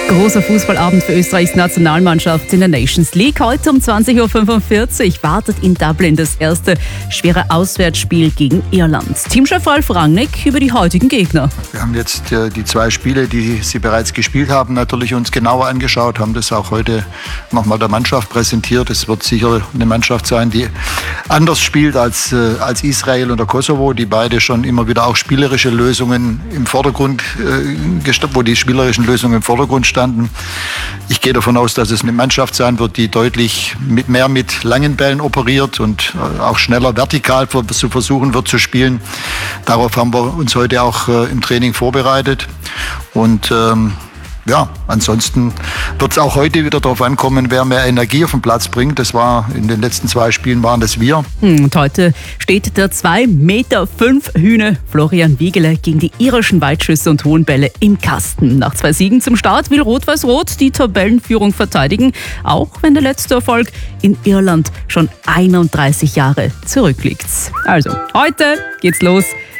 Großer Fußballabend für Österreichs Nationalmannschaft in der Nations League. Heute um 20.45 Uhr wartet in Dublin das erste schwere Auswärtsspiel gegen Irland. Teamchef Ralf Rangnick über die heutigen Gegner. Wir haben jetzt die zwei Spiele, die sie bereits gespielt haben, natürlich uns genauer angeschaut, haben das auch heute nochmal der Mannschaft präsentiert. Es wird sicher eine Mannschaft sein, die anders spielt als Israel und der Kosovo, die beide schon immer wieder auch spielerische Lösungen im Vordergrund, wo die spielerischen Lösungen im Vordergrund standen. Ich gehe davon aus, dass es eine Mannschaft sein wird, die deutlich mehr mit langen Bällen operiert und auch schneller vertikal zu versuchen wird zu spielen. Darauf haben wir uns heute auch im Training vorbereitet. Und ansonsten wird es auch heute wieder darauf ankommen, wer mehr Energie auf den Platz bringt. Das war in den letzten zwei Spielen waren das wir. Und heute steht der 2,5 Meter Hühne Florian Wiegele gegen die irischen Weitschüsse und hohen Bälle im Kasten. Nach 2 Siegen zum Start will Rot-Weiß-Rot die Tabellenführung verteidigen, auch wenn der letzte Erfolg in Irland schon 31 Jahre zurückliegt. Also, heute geht's los